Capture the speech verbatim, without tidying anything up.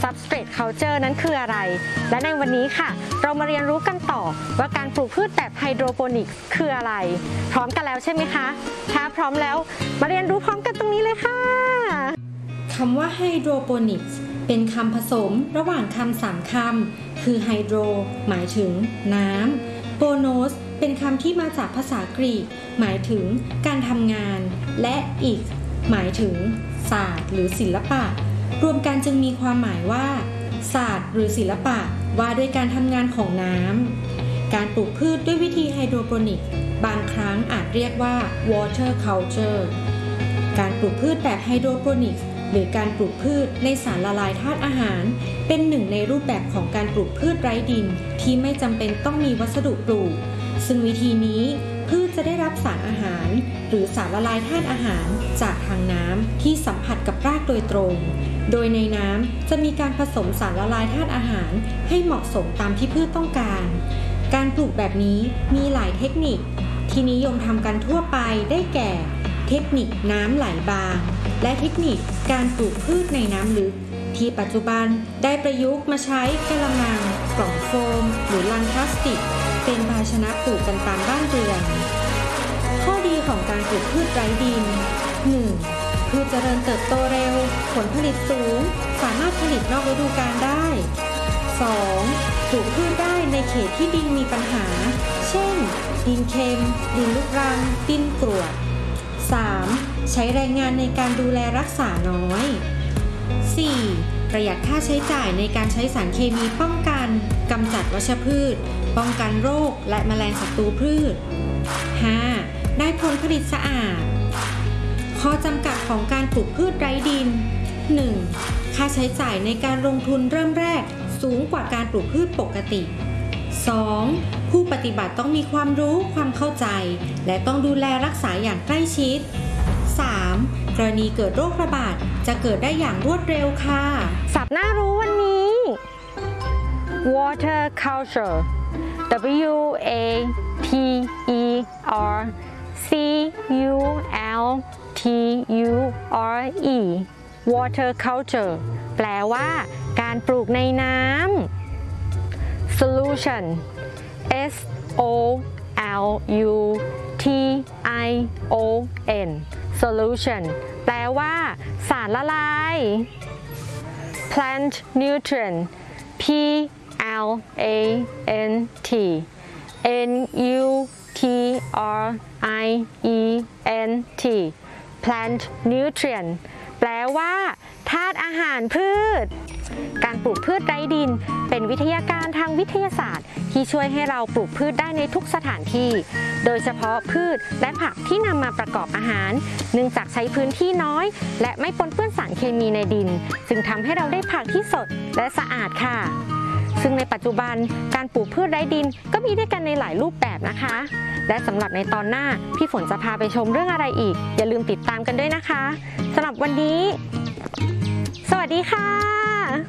Substrate Culture นั้นคืออะไรและในวันนี้ค่ะเรามาเรียนรู้กันต่อว่าการปลูกพืชแบบไฮโดรโปนิกส์คืออะไรพร้อมกันแล้วใช่ไหมคะถ้าพร้อมแล้วมาเรียนรู้พร้อมกันตรงนี้เลยค่ะคำว่าไฮโดรโปนิกส์เป็นคำผสมระหว่างคำสามคำคือไฮโดรหมายถึงน้ำโปโนสเป็นคำที่มาจากภาษากรีกหมายถึงการทำงานและอีกหมายถึงศาสตร์หรือศิลปะรวมกันจึงมีความหมายว่าศาสตร์หรือศิลปะว่าด้วยการทำงานของน้ำการปลูกพืชด้วยวิธีไฮโดรโปนิกส์บางครั้งอาจเรียกว่า water culture การปลูกพืชแบบไฮโดรโปนิกส์หรือการปลูกพืชในสารละลายธาตุอาหารเป็นหนึ่งในรูปแบบของการปลูกพืชไร้ดินที่ไม่จำเป็นต้องมีวัสดุปลูกซึ่งวิธีนี้พืชจะได้รับสารอาหารหรือสารละลายธาตุอาหารจากทางน้ำที่สัมผัสกับรากโดยตรงโดยในน้ำจะมีการผสมสารละลายธาตุอาหารให้เหมาะสมตามที่พืชต้องการการปลูกแบบนี้มีหลายเทคนิคที่นิยมทำกันทั่วไปได้แก่เทคนิคน้ำไหลบางและเทคนิคการปลูกพืชในน้ำลึกที่ปัจจุบันได้ประยุกต์มาใช้กระมังกล่องโฟมหรือลังพลาสติกเป็นภาชนะปลูกกันตามบ้านเรือนข้อดีของการปลูกพืชไร้ดิน หนึ่ง. พืชเจริญเติบโตเร็วผลผลิตสูงสามารถผลิตนอกฤดูกาลได้ สอง. ปลูกพืชได้ในเขตที่ดินมีปัญหาเช่นดินเค็มดินลูกรังดินกรวด สาม. ใช้แรงงานในการดูแลรักษาน้อย สี่. ประหยัดค่าใช้จ่ายในการใช้สารเคมีป้องกันกำจัดวัชพืชป้องกันโรคและแมลงศัตรูพืช ห้า. ได้ผลผลิตสะอาดข้อจำกัดของการปลูกพืชไร้ดิน หนึ่ง. ค่าใช้จ่ายในการลงทุนเริ่มแรกสูงกว่าการปลูกพืชปกติ สอง. ผู้ปฏิบัติต้องมีความรู้ความเข้าใจและต้องดูแลรักษาอย่างใกล้ชิด สาม. กรณีเกิดโรคระบาดจะเกิดได้อย่างรวดเร็วค่ะศัพท์น่ารู้วันนี้ water culture W A T E R C U L T U R E water culture แปลว่าการปลูกในน้ำ solution S O L U T I O N solution แปลว่าสารละลาย plant nutrient P L A N T N U T R I E N T plant nutrient แปลว่าธาตุอาหารพืชการปลูกพืชไร้ดินเป็นวิทยาการทางวิทยาศาสตร์ที่ช่วยให้เราปลูกพืชได้ในทุกสถานที่โดยเฉพาะพืชและผักที่นำมาประกอบอาหารเนื่องจากใช้พื้นที่น้อยและไม่ปนเปื้อนสารเคมีในดินจึงทำให้เราได้ผักที่สดและสะอาดค่ะซึ่งในปัจจุบันการปลูกพืชไร้ดินก็มีด้วยกันในหลายรูปแบบนะคะและสำหรับในตอนหน้าพี่ฝนจะพาไปชมเรื่องอะไรอีกอย่าลืมติดตามกันด้วยนะคะสำหรับวันนี้สวัสดีค่ะ